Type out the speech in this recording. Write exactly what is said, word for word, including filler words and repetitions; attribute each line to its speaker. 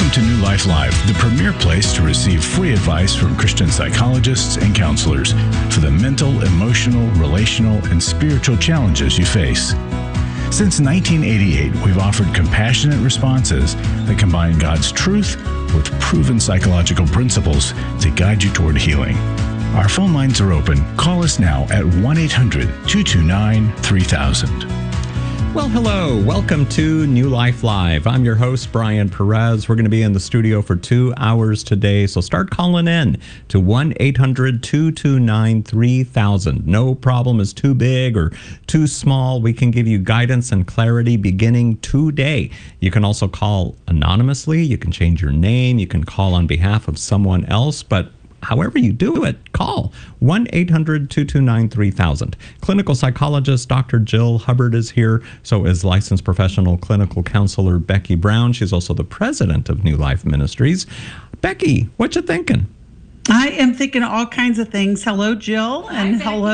Speaker 1: Welcome to New Life Live, the premier place to receive free advice from Christian psychologists and counselors for the mental, emotional, relational, and spiritual challenges you face. Since nineteen eighty-eight, we've offered compassionate responses that combine God's truth with proven psychological principles to guide you toward healing. Our phone lines are open. Call us now at one eight hundred, two two nine, three thousand.
Speaker 2: Well, hello. Welcome to New Life Live. I'm your host, Brian Perez. We're going to be in the studio for two hours today, so start calling in to one eight hundred, two two nine, three thousand. No problem is too big or too small. We can give you guidance and clarity beginning today. You can also call anonymously. You can change your name. You can call on behalf of someone else, but however you do it, call one eight hundred, two two nine, three thousand. Clinical psychologist Doctor Jill Hubbard is here. So is licensed professional clinical counselor Becky Brown. She's also the president of New Life Ministries. Becky, what you thinking?
Speaker 3: I am thinking all kinds of things. Hello, Jill, and hello.